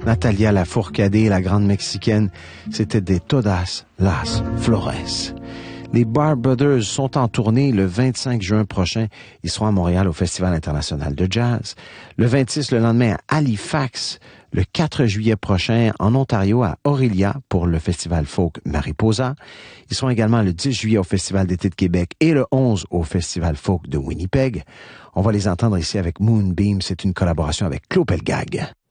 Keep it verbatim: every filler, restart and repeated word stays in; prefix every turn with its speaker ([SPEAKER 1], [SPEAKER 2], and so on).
[SPEAKER 1] Natalia Lafourcade, la grande mexicaine, c'était des Todas las Flores. Les Bar Brothers sont en tournée le vingt-cinq juin prochain. Ils seront à Montréal au Festival international de jazz. Le vingt-six, le lendemain, à Halifax. Le quatre juillet prochain, en Ontario, à Orillia, pour le Festival folk Mariposa. Ils seront également le dix juillet au Festival d'été de Québec et le onze au Festival folk de Winnipeg. On va les entendre ici avec Moonbeam. C'est une collaboration avec Claude Pelgag.